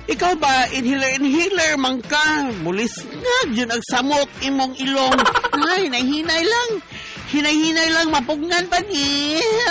Ikaw ba, inhaler man ka? Mulis nga, yun ang samot imong ilong. Ay, nahinay lang. Hinay-hinay lang, mapugnan pa ni.